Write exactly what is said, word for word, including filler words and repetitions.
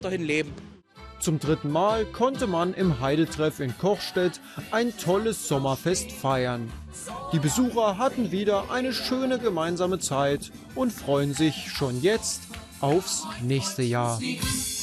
dahin leben. Zum dritten Mal konnte man im Heideltreff in Kochstedt ein tolles Sommerfest feiern. Die Besucher hatten wieder eine schöne gemeinsame Zeit und freuen sich schon jetzt aufs nächste Jahr.